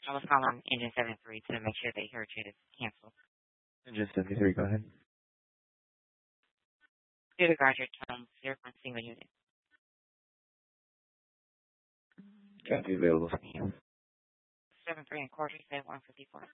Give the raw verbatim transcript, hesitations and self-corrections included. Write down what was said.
I was calling Engine seventy-three to make sure they heard you to cancel. Engine seventy-three, go ahead. Disregard your tone, zero point single unit. Copy available. seven three and quarter, say one fifty-four.